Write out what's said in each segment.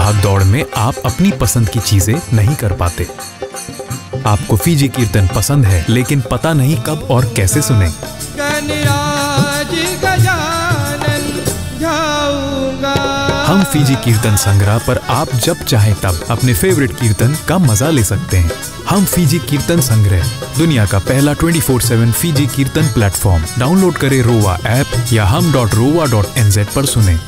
भाग दौड़ में आप अपनी पसंद की चीजें नहीं कर पाते। आपको फीजी कीर्तन पसंद है लेकिन पता नहीं कब और कैसे सुने। हम फीजी कीर्तन संग्रह पर आप जब चाहे तब अपने फेवरेट कीर्तन का मजा ले सकते हैं। हम फीजी कीर्तन संग्रह, दुनिया का पहला 24/7 फीजी कीर्तन प्लेटफॉर्म। डाउनलोड करें रोवा ऐप या hum.rowa.nz पर सुने।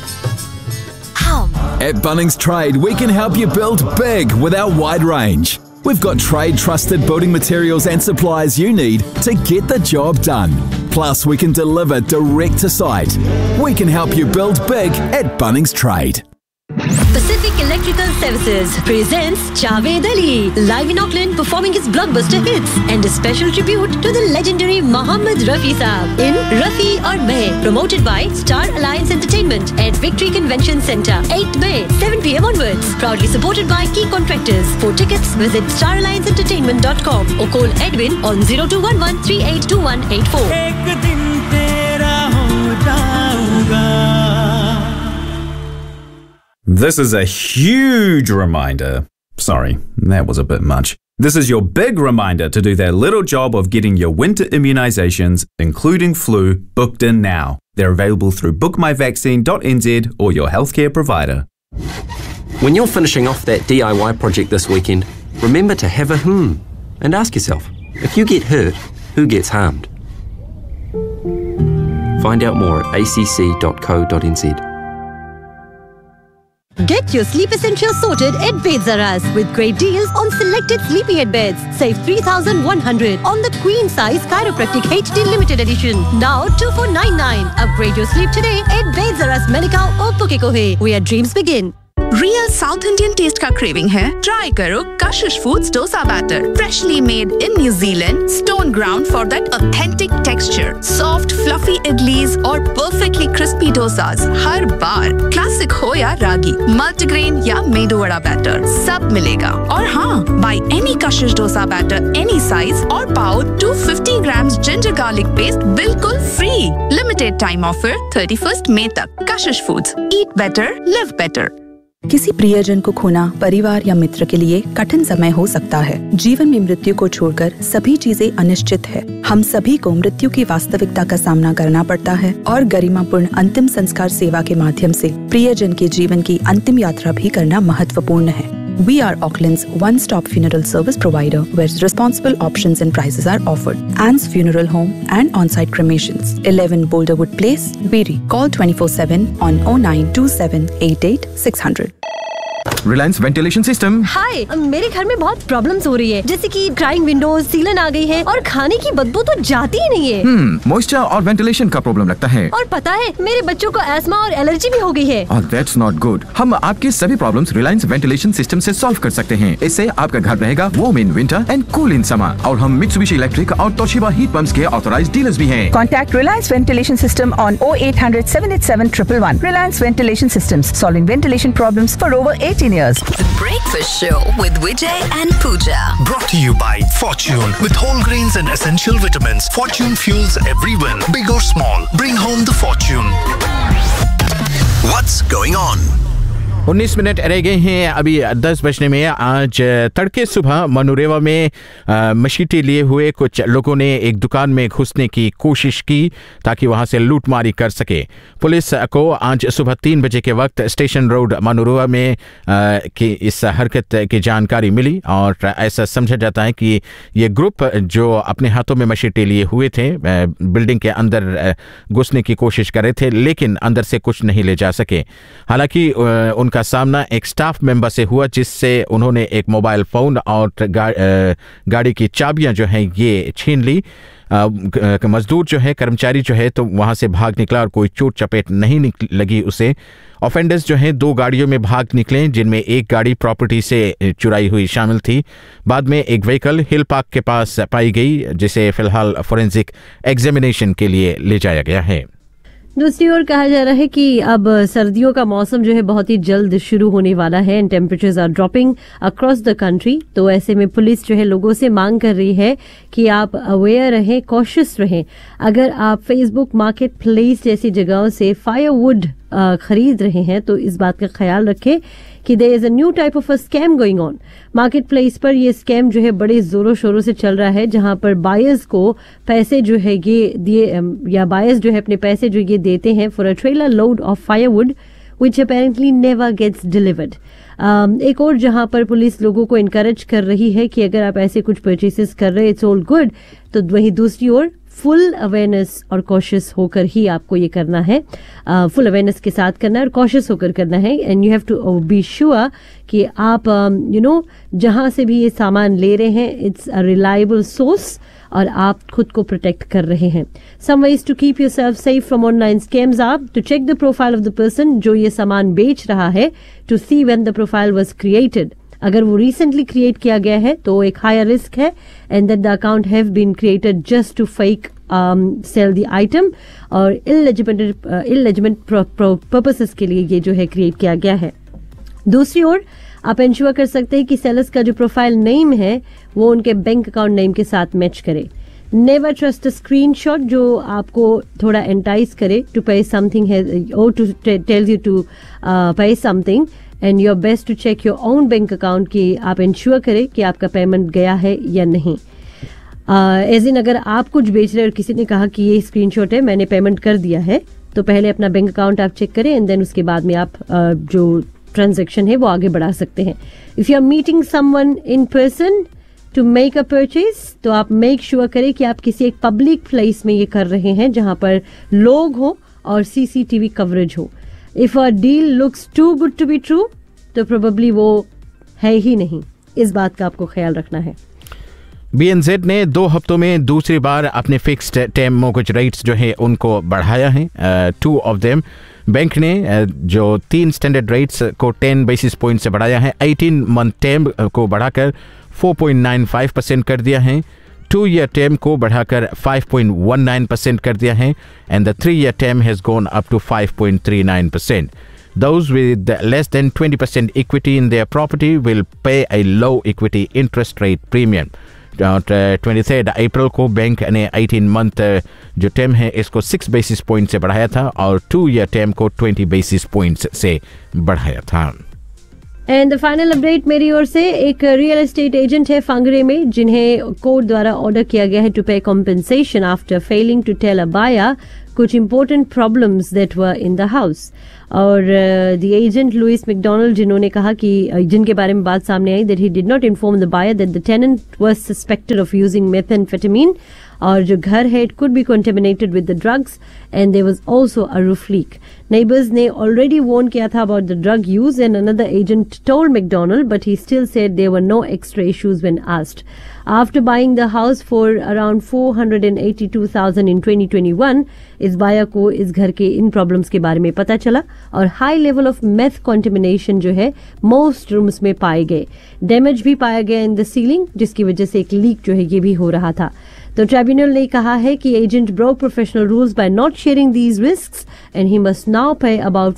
At Bunnings Trade, we can help you build big with our wide range. We've got trade-trusted building materials and supplies you need to get the job done. Plus, we can deliver direct to site. We can help you build big at Bunnings Trade. Pacific Electrical Services presents Javed Ali live in Auckland performing his blockbuster hits and a special tribute to the legendary Mohammed Rafi Saab in Rafi aur Main, promoted by Star Alliance Entertainment at Victory Convention Centre, 8th May, 7 p.m. onwards. Proudly supported by key contractors. For tickets, visit starallianceentertainment.com or call Edwin on 0211 382184. एक दिन तेरा हो जाऊंगा। This is a huge reminder. Sorry, that was a bit much. This is your big reminder to do that little job of getting your winter immunizations, including flu, booked in now. They're available through bookmyvaccine.nz or your healthcare provider. When you're finishing off that DIY project this weekend, remember to have a and ask yourself, if you get hurt, who gets harmed? Find out more at acc.co.nz. Get your sleep essentials sorted at Bed Zaras with great deals on selected sleepyhead beds. Save 3,100 on the queen size chiropractic HD limited edition. Now 2499. Upgrade your sleep today at Bed Zaras Menikau or Pukekohe, where dreams begin. Real south Indian test का craving है? Try करो कशिश foods dosa batter, freshly made in New Zealand, stone ground for that authentic texture, soft fluffy idlis और perfectly crispy dosas हर बार। Classic हो या रागी, multigrain या medu vada batter, सब मिलेगा। और हाँ, by any Kashish dosa batter any size और पाओ 250 ग्राम्स जिंजर गार्लिक पेस्ट बिल्कुल फ्री। लिमिटेड टाइम ऑफर 31 मई तक। कशिश फूड्स, ईट बेटर, लिव बेटर। किसी प्रियजन को खोना परिवार या मित्र के लिए कठिन समय हो सकता है। जीवन में मृत्यु को छोड़कर सभी चीजें अनिश्चित है। हम सभी को मृत्यु की वास्तविकता का सामना करना पड़ता है और गरिमापूर्ण अंतिम संस्कार सेवा के माध्यम से प्रियजन के जीवन की अंतिम यात्रा भी करना महत्वपूर्ण है। We are Auckland's one-stop funeral service provider where responsible options and prices are offered. Anne's Funeral Home and on-site cremations. 11 Boulderwood Place, Beery. Call 24/7 on 092788 600. Reliance ventilation system. हाय, मेरे घर में बहुत प्रॉब्लम्स हो रही है, जैसे कि क्राइंग विंडोज, सीलन आ गई है और खाने की बदबू तो जाती ही नहीं है। मॉइस्चर और वेंटिलेशन का प्रॉब्लम लगता है। और पता है, मेरे बच्चों को एस्मा और एलर्जी भी हो गई है। That's not good. हम आपके सभी प्रॉब्लम्स रिलायंस वेंटिलेशन सिस्टम से सॉल्व कर सकते हैं। इससे आपका घर रहेगा warm in winter and cool in summer. और हम मित्सुबिशी इलेक्ट्रिक और तोशिबा हीट पंप्स के ऑथराइज्ड डीलर्स भी हैं। Contact Reliance Ventilation System on 0800 787 111. Reliance Ventilation Systems, solving ventilation problems for over 18 years. Breakfast Show with Vijay and Pooja. Brought to you by Fortune. With whole grains and essential vitamins, Fortune fuels every win, big or small. Bring home the fortune. What's going on? 19 minute रह गए हैं अभी 10 बजने में। आज तड़के सुबह मनोरेवा में मशीटे लिए हुए कुछ लोगों ने एक दुकान में घुसने की कोशिश की ताकि वहां से लूटमारी कर सके। पुलिस को आज सुबह 3 बजे के वक्त स्टेशन रोड मनोरेवा में की इस हरकत की जानकारी मिली और ऐसा समझा जाता है कि ये ग्रुप जो अपने हाथों में मशीटे लिए हुए थे बिल्डिंग के अंदर घुसने की कोशिश कर रहे थे, लेकिन अंदर से कुछ नहीं ले जा सके। हालांकि उनका सामना एक स्टाफ मेंबर से हुआ जिससे उन्होंने एक मोबाइल फोन और गाड़ी की चाबियां जो हैं ये छीन ली। मजदूर जो है, कर्मचारी जो है, तो वहां से भाग निकला और कोई चोट चपेट नहीं लगी उसे। ऑफेंडर्स जो हैं 2 गाड़ियों में भाग निकले, जिनमें एक गाड़ी प्रॉपर्टी से चुराई हुई शामिल थी। बाद में एक व्हीकल हिल पार्क के पास पाई गई, जिसे फिलहाल फोरेंसिक एग्जामिनेशन के लिए ले जाया गया है। दूसरी ओर कहा जा रहा है कि अब सर्दियों का मौसम जो है बहुत ही जल्द शुरू होने वाला है and temperatures are dropping across the country. तो ऐसे में पुलिस जो है लोगों से मांग कर रही है कि आप अवेयर रहें, कॉशियस रहें। अगर आप फेसबुक मार्केट प्लेस जैसी जगहों से फायरवुड खरीद रहे हैं तो इस बात का ख्याल रखें कि there is a new type of a scam going on. Market place पर ये स्कैम जो है बड़े जोरों शोरों से चल रहा है, जहां पर बायर्स को पैसे जो है ये दिए या बायर्स जो है अपने पैसे जो ये देते हैं for a trailer load of firewood which apparently never gets delivered. एक और जहां पर पुलिस लोगों को इनकरेज कर रही है कि अगर आप ऐसे कुछ परचेसेस कर रहे हैं इट्स ऑल गुड, तो वहीं दूसरी ओर फुल अवेयरनेस और कॉशियस होकर ही आपको ये करना है, फुल अवेयरनेस के साथ करना है और कॉशियस होकर करना है। And you have to be sure कि आप जहां से भी ये सामान ले रहे हैं इट्स अ रिलायबल सोर्स और आप खुद को प्रोटेक्ट कर रहे हैं। Some ways to keep yourself safe from online scams are to check the profile of the person जो ये सामान बेच रहा है, to see when the profile was created. अगर वो रिसेंटली क्रिएट किया गया है तो एक हायर रिस्क है, and that the account have been created just to fake cell the item और इलेजिटिमेट पर्पसेस के लिए ये जो है क्रिएट किया गया है। दूसरी ओर आप इंश्योर कर सकते हैं कि सेलर्स का जो प्रोफाइल नेम है वो उनके बैंक अकाउंट नेम के साथ मैच करे। नेवर ट्रस्ट अ स्क्रीनशॉट जो आपको थोड़ा एंटाइज करे टू पे समथिंग और टू टेल यू टू पे something, and your best to check your own bank account कि आप इंश्योर करें कि आपका पेमेंट गया है या नहीं। एज इन अगर आप कुछ बेच रहे हैं और किसी ने कहा कि ये स्क्रीनशॉट है मैंने पेमेंट कर दिया है, तो पहले अपना बैंक अकाउंट आप चेक करें एंड देन उसके बाद में आप जो ट्रांजैक्शन है वो आगे बढ़ा सकते हैं। If you are meeting someone in person to make a purchase, तो आप मेक श्योर करें कि आप किसी एक पब्लिक प्लेस में ये कर रहे हैं जहां पर लोग हो और सीसीटीवी कवरेज हो। If a deal looks to good to be true, तो प्रोबेबली वो है ही नहीं। इस बात का आपको ख्याल रखना है। BNZ ने 2 हफ्तों में दूसरी बार अपने फिक्स्ड टर्म मॉर्गेज रेट्स जो है उनको बढ़ाया है। 2 ऑफ देम बैंक ने जो 3 स्टैंडर्ड रेट्स को 10 बेसिस पॉइंट से बढ़ाया है, 18 मंथ टर्म को बढ़ाकर 4.95% कर दिया है, 2 ईयर टर्म को बढ़ाकर 5.19% कर दिया है, and the 3 year term has gone up to 5.39%. Those with less than 20% equity in their property will pay a low equity interest rate premium. 23 अप्रैल को बैंक ने 18 मंथ जो टर्म है इसको 6 बेसिस पॉइंट से बढ़ाया था और 2 ईयर टर्म को 20 बेसिस पॉइंट से बढ़ाया था। एंड द फाइनल अपडेट मेरी ओर से, एक रियल एस्टेट एजेंट है फांगरे में जिन्हें कोर्ट द्वारा ऑर्डर किया गया है टू पे compensation after failing to tell a buyer कुछ important problems that were in the house. और द एजेंट लुइस मैकडोनाल्ड जिन्होंने कहा कि जिनके बारे में बात सामने आई that he did not inform the buyer that the tenant was suspected of using मेथेम्फेटामिन, और जो घर है it could be contaminated with the drugs and there was also a roof leak. Neighbours ने ऑलरेडी वार्न किया था about the drug use and another agent told McDonald but he still said there were no extra issues when asked. After buying the house for around 482,000 in 2021, इस buyer को इस घर के इन problems के बारे में पता चला और high level of meth contamination जो है मोस्ट रूम्स में पाए गए। डैमेज भी पाया गया इन द सीलिंग, जिसकी वजह से एक लीक जो है ये भी हो रहा था। तो ट्राइब्यूनल ने कहा है कि agent broke professional rules bye not sharing these risks and he must now पे अबाउट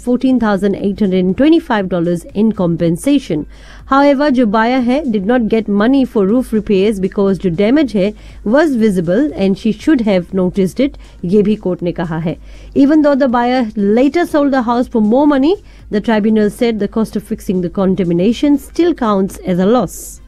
$14,825 इन कॉम्पेंसेशन। However, जो buyer है did not get money for roof repairs because जो damage है was visible and she should have noticed it, ये भी court ने कहा है। Even though the buyer later sold the house for more money, the tribunal said the cost of fixing the contamination still counts as a loss.